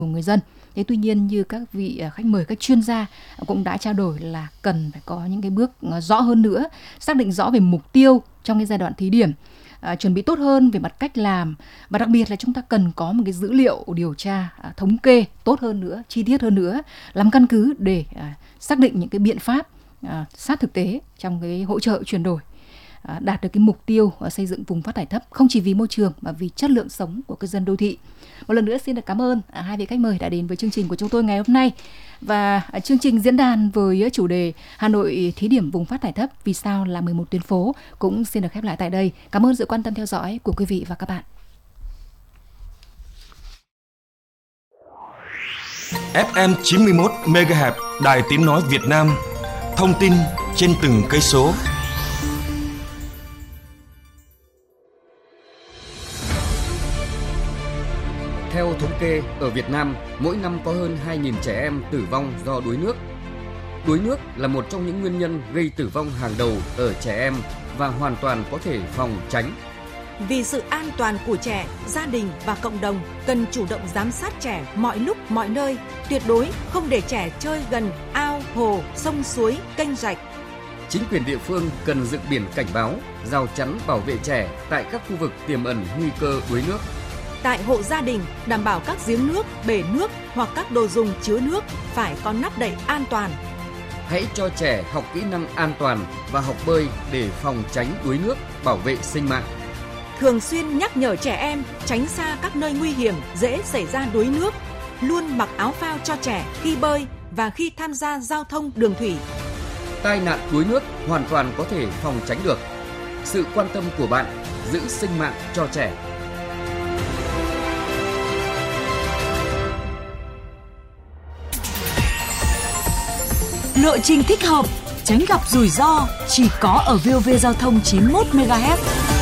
của người dân. Thế tuy nhiên như các vị khách mời, các chuyên gia cũng đã trao đổi là cần phải có những cái bước rõ hơn nữa, xác định rõ về mục tiêu trong cái giai đoạn thí điểm, chuẩn bị tốt hơn về mặt cách làm, và đặc biệt là chúng ta cần có một cái dữ liệu điều tra thống kê tốt hơn nữa, chi tiết hơn nữa, làm căn cứ để xác định những cái biện pháp sát thực tế trong cái hỗ trợ chuyển đổi, đạt được cái mục tiêu xây dựng vùng phát thải thấp không chỉ vì môi trường mà vì chất lượng sống của cư dân đô thị. Một lần nữa xin được cảm ơn hai vị khách mời đã đến với chương trình của chúng tôi ngày hôm nay. Và chương trình diễn đàn với chủ đề Hà Nội thí điểm vùng phát thải thấp vì sao là 11 tuyến phố cũng xin được khép lại tại đây. Cảm ơn sự quan tâm theo dõi của quý vị và các bạn. FM 91 MHz Đài Tiếng nói Việt Nam. Thông tin trên từng cây số. Theo thống kê, ở Việt Nam, mỗi năm có hơn 2.000 trẻ em tử vong do đuối nước. Đuối nước là một trong những nguyên nhân gây tử vong hàng đầu ở trẻ em và hoàn toàn có thể phòng tránh. Vì sự an toàn của trẻ, gia đình và cộng đồng cần chủ động giám sát trẻ mọi lúc mọi nơi, tuyệt đối không để trẻ chơi gần ao, hồ, sông suối, kênh rạch. Chính quyền địa phương cần dựng biển cảnh báo, rào chắn bảo vệ trẻ tại các khu vực tiềm ẩn nguy cơ đuối nước. Tại hộ gia đình, đảm bảo các giếng nước, bể nước hoặc các đồ dùng chứa nước phải có nắp đậy an toàn. Hãy cho trẻ học kỹ năng an toàn và học bơi để phòng tránh đuối nước, bảo vệ sinh mạng. Thường xuyên nhắc nhở trẻ em tránh xa các nơi nguy hiểm dễ xảy ra đuối nước. Luôn mặc áo phao cho trẻ khi bơi và khi tham gia giao thông đường thủy. Tai nạn đuối nước hoàn toàn có thể phòng tránh được. Sự quan tâm của bạn giữ sinh mạng cho trẻ. Lộ trình thích hợp, tránh gặp rủi ro chỉ có ở VOV Giao thông 91 MHz.